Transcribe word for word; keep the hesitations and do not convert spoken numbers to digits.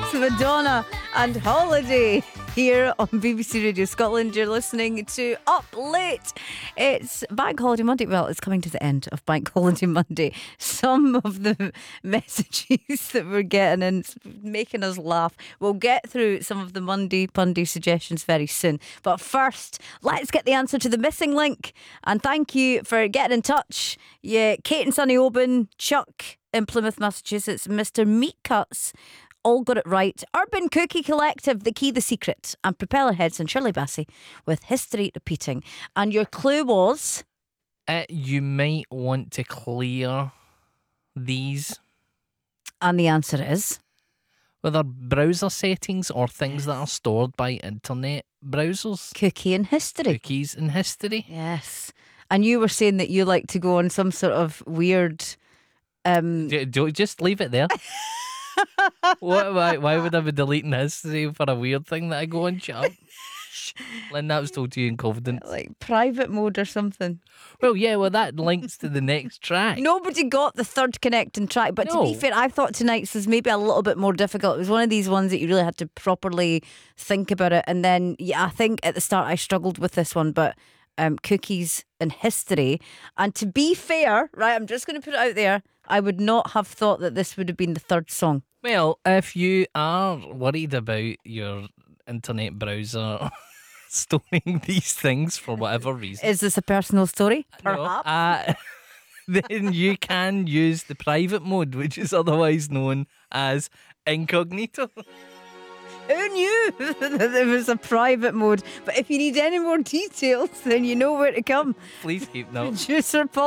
It's Madonna and Holiday here on B B C Radio Scotland. You're listening to Up Late. It's Bank Holiday Monday. Well, it's coming to the end of Bank Holiday Monday. Some of the messages that we're getting and it's making us laugh. We'll get through some of the Monday Punday suggestions very soon. But first, let's get the answer to the missing link. And thank you for getting in touch. Yeah, Kate and Sonny Oban, Chuck in Plymouth, Massachusetts, Mister Meat Cuts all got it right. Urban Cookie Collective, The Key, The Secret, and Propeller Heads and Shirley Bassey with History Repeating. And your clue was? Uh, you might want to clear these. And the answer is? Whether browser settings or things that are stored by internet browsers. Cookie and History. Cookies and history. Yes. And you were saying that you like to go on some sort of weird... Um, Do, do just leave it there. what, why, why would I be deleting history for a weird thing that I go on? Shut up. Lynn, that was told to you in confidence. Like private mode or something. Well, yeah, well, that links to the next track. Nobody got the third connecting track, but No. to be fair, I thought tonight's was maybe a little bit more difficult. It was one of these ones that you really had to properly think about it. And then, yeah, I think at the start I struggled with this one, but um, Cookies and History. And to be fair, right, I'm just going to put it out there, I would not have thought that this would have been the third song. Well, if you are worried about your internet browser storing these things for whatever reason, Is this a personal story? no, Perhaps. uh, then you can use the private mode, which is otherwise known as incognito. Who knew that there was a private mode? But if you need any more details, then you know where to come. Please keep note. Producer Paul.